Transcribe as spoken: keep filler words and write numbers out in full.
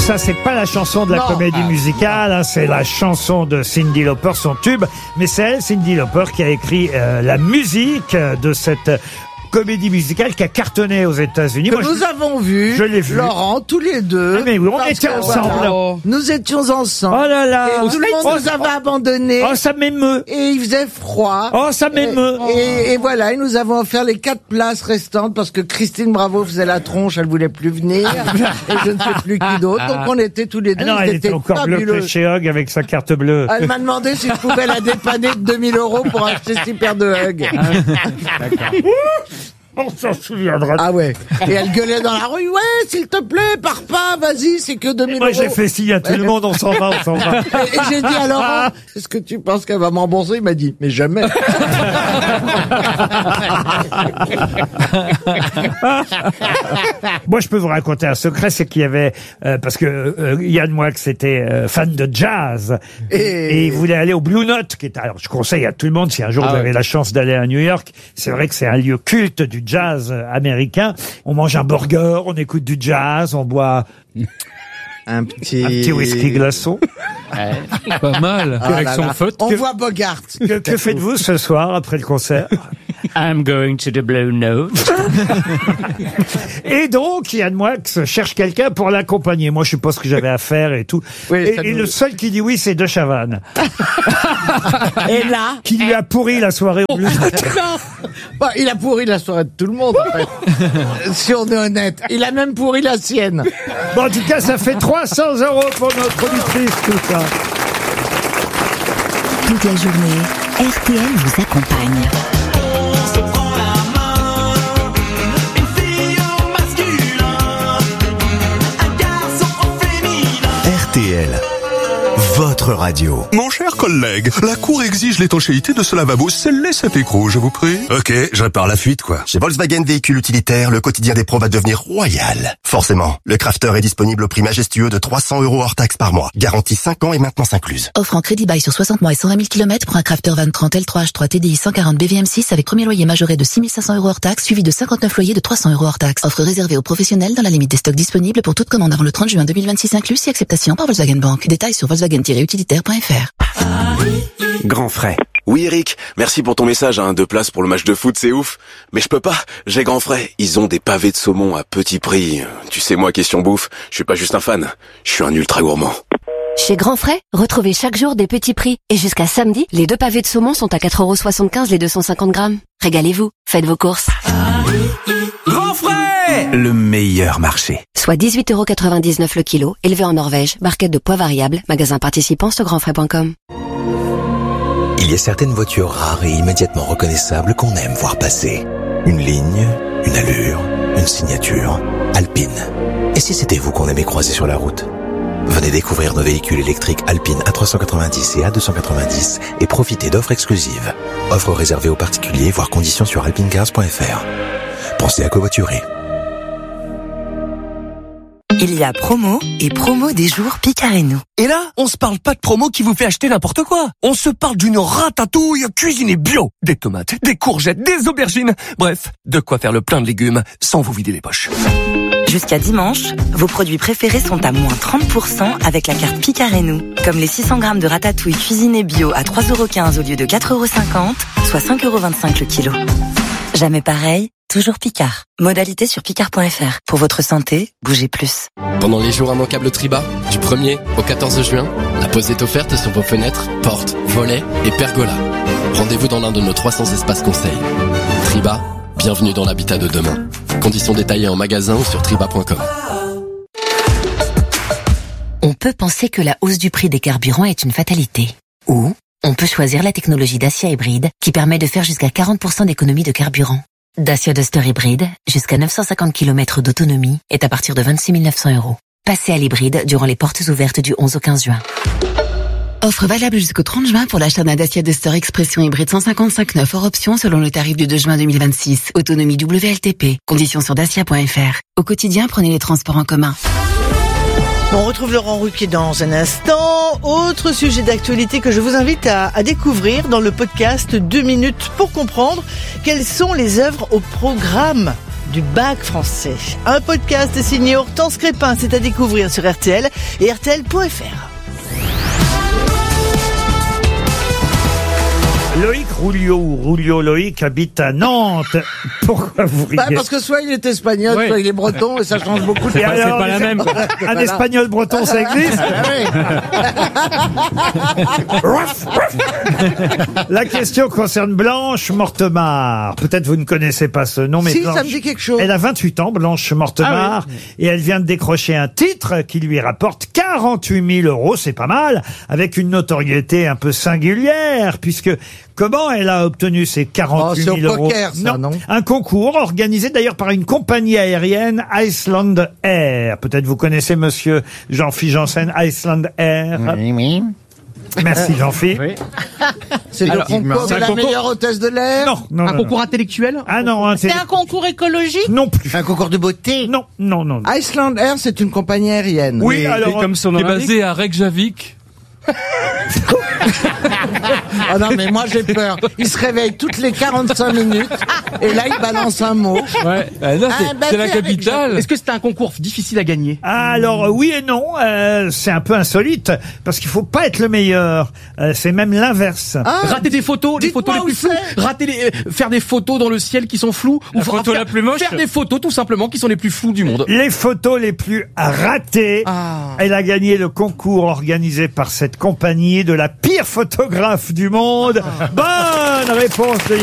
Ça, c'est pas la chanson de la Non. comédie Ah. musicale, hein, c'est la chanson de Cyndi Lauper, son tube. Mais c'est elle, Cyndi Lauper, qui a écrit euh, la musique de cette comédie musicale qui a cartonné aux États-Unis. Que Moi, nous je... avons vu, je l'ai vu. Laurent, tous les deux. Ah, mais oui, on parce était que, ensemble. voilà, nous étions ensemble. Oh là là. Et tout le monde nous avait abandonnés. Oh, ça m'émeut. Et il faisait froid. Oh, ça m'émeut. Et, et, et voilà, et nous avons offert les quatre places restantes parce que Christine Bravo faisait la tronche, elle voulait plus venir. Et je ne sais plus qui d'autre. Donc on était tous les deux. Ah non, elle c'était était encore fabuleux. bloquée chez Hug avec sa carte bleue. Elle m'a demandé si je pouvais la dépanner de deux mille euros pour acheter six paires de Hug. On s'en souviendra. Ah ouais. Et elle gueulait dans la rue, ouais, s'il te plaît, pars pas, vas-y, c'est que deux mille Moi, euros. j'ai fait signe à tout le monde, on s'en va, on s'en va. Et, et j'ai dit à Laurent, est-ce que tu penses qu'elle va m'embourser? Il m'a dit, mais jamais. Moi, je peux vous raconter un secret, c'est qu'il y avait, euh, parce que euh, Yann Moix était euh, fan de jazz, et... et il voulait aller au Blue Note, qui est, alors je conseille à tout le monde, si un jour Ah vous ouais. avez la chance d'aller à New York, c'est vrai que c'est un lieu culte du jazz euh, américain. On mange un burger, on écoute du jazz, on boit Un petit... un petit whisky glaçon. Pas mal. Ah Avec là son là. faute. On Que- voit Bogart. Que, que faites-vous ce soir après le concert? I'm going to the Blue Note. Et donc, Yann Moix cherche quelqu'un pour l'accompagner. Moi, je sais pas ce que j'avais à faire et tout. Oui, et ça et nous- le seul qui dit oui, c'est De Chavannes, Et là, qui lui a pourri la soirée au Blue Note. bah, il a pourri la soirée de tout le monde, en fait. Si on est honnête. Il a même pourri la sienne. Bon, en tout cas, ça fait trois cents euros pour notre auditrice, tout ça. Toute la journée, R T L vous accompagne. R T L, votre radio. Mon cher collègue, la Cour exige l'étanchéité de ce lavabo. Scellez cet écrou, je vous prie. Ok, je répare la fuite, quoi. Chez Volkswagen Véhicules Utilitaires, le quotidien des pros va devenir royal. Forcément, le Crafter est disponible au prix majestueux de trois cents euros hors taxe par mois. Garantie cinq ans et maintenance incluse. Offre en crédit bail sur soixante mois et cent vingt mille kilomètres pour un Crafter Van trente L trois H trois T D I cent quarante B V M six avec premier loyer majoré de six mille cinq cents euros hors taxe, suivi de cinquante-neuf loyers de trois cents euros hors taxe. Offre réservée aux professionnels dans la limite des stocks disponibles pour toute commande avant le trente juin deux mille vingt-six inclus si acceptation par Volkswagen Bank. Détails sur volkswagen tiret utilitaire point f r. Grand frais. Oui Eric, merci pour ton message, hein, deux places pour le match de foot, c'est ouf. Mais je peux pas, j'ai Grand frais. Ils ont des pavés de saumon à petit prix. Tu sais moi, question bouffe, je suis pas juste un fan, je suis un ultra gourmand. Chez Grand Frais, retrouvez chaque jour des petits prix. Et jusqu'à samedi, les deux pavés de saumon sont à quatre euros soixante-quinze les deux cent cinquante grammes. Régalez-vous, faites vos courses. Grand frais! Le meilleur marché. Soit dix-huit euros quatre-vingt-dix-neuf le kilo, élevé en Norvège, barquette de poids variable, magasin participant sur grand frais point com. Il y a certaines voitures rares et immédiatement reconnaissables qu'on aime voir passer. Une ligne, une allure, une signature. Alpine. Et si c'était vous qu'on aimait croiser sur la route? Venez découvrir nos véhicules électriques Alpine A trois cent quatre-vingt-dix et A deux cent quatre-vingt-dix et profitez d'offres exclusives. Offres réservées aux particuliers, voire conditions sur alpinecars point f r. Pensez à covoiturer. Il y a promo et promo des jours Picard et nous. Et là, on se parle pas de promo qui vous fait acheter n'importe quoi. On se parle d'une ratatouille cuisinée bio. Des tomates, des courgettes, des aubergines. Bref, de quoi faire le plein de légumes sans vous vider les poches. Jusqu'à dimanche, vos produits préférés sont à moins trente pour cent avec la carte Picard et nous. Comme les six cents grammes de ratatouille cuisinée bio à trois euros quinze au lieu de quatre euros cinquante, soit cinq euros vingt-cinq le kilo. Jamais pareil, toujours Picard. Modalité sur picard point f r. Pour votre santé, bougez plus. Pendant les jours immanquables Triba, du premier au quatorze juin, la pause est offerte sur vos fenêtres, portes, volets et pergolas. Rendez-vous dans l'un de nos trois cents espaces conseils. Triba, bienvenue dans l'habitat de demain. Conditions détaillées en magasin ou sur triba point com. On peut penser que la hausse du prix des carburants est une fatalité. Ou on peut choisir la technologie Dacia Hybride qui permet de faire jusqu'à quarante pour cent d'économie de carburant. Dacia Duster Hybride, jusqu'à neuf cent cinquante kilomètres d'autonomie, est à partir de vingt-six mille neuf cents euros. Passez à l'hybride durant les portes ouvertes du onze au quinze juin. Offre valable jusqu'au trente juin pour l'achat d'un Dacia Duster Expression Hybride cent cinquante-cinq neuf hors option selon le tarif du deux juin deux mille vingt-six. Autonomie W L T P. Conditions sur dacia point f r. Au quotidien, prenez les transports en commun. On retrouve Laurent Ruquier dans un instant. Autre sujet d'actualité que je vous invite à, à découvrir dans le podcast deux minutes pour comprendre quelles sont les œuvres au programme du bac français. Un podcast signé Hortense Crépin, c'est à découvrir sur R T L et R T L point F R. Loïc Rouliot, ou Rouliot Loïc, habite à Nantes. Pourquoi vous riez? Bah, parce que soit il est espagnol, Oui. soit il est breton, et ça change beaucoup de Et alors, pas la même. Un Voilà. espagnol breton, ça existe? La question concerne Blanche Mortemart. Peut-être vous ne connaissez pas ce nom, mais Si, Blanche, ça me dit quelque chose. Elle a vingt-huit ans, Blanche Mortemart, et elle vient de décrocher un titre qui lui rapporte quarante-huit mille euros, c'est pas mal, avec une notoriété un peu singulière, puisque comment elle a obtenu ces quarante-huit mille Oh, c'est au euros? poker, ça, non Un concours organisé d'ailleurs par une compagnie aérienne, Iceland Air. Peut-être vous connaissez monsieur Jean-Philippe Janssen, Iceland Air. Oui, oui. Merci Jean-Philippe. C'est le Alors, concours c'est de un la concours- meilleure hôtesse de l'air. Non, non, Un non, concours intellectuel? Ah non, hein, C'est un concours écologique? non plus. Un concours de beauté. Non, non, non. non. Iceland Air, c'est une compagnie aérienne. Oui, alors Comme son nom est basé à Reykjavik. Ah non, mais moi j'ai peur. Il se réveille toutes les quarante-cinq minutes et là il balance un mot. Ouais. Ah, non, c'est Ah, bah, c'est la c'est avec capitale. Est-ce que c'était un concours difficile à gagner? Alors euh, oui et non, euh, c'est un peu insolite parce qu'il faut pas être le meilleur. Euh, c'est même l'inverse. Ah, Rater des photos, les dites-moi photos les où plus floues, c'est. rater les, euh, faire des photos dans le ciel qui sont floues, La ou photo faire, la plus moche. faire des photos tout simplement qui sont les plus floues du monde. Les photos les plus ratées. Ah. Elle a gagné le concours organisé par cette compagnie de la pire photographe du monde. Bonne réponse de